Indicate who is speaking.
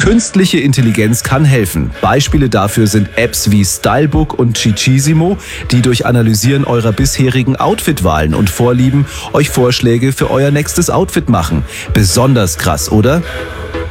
Speaker 1: Künstliche Intelligenz kann helfen. Beispiele dafür sind Apps wie Stylebook und Chichisimo, die durch Analysieren eurer bisherigen Outfitwahlen und Vorlieben euch Vorschläge für euer nächstes Outfit machen. Besonders krass, oder?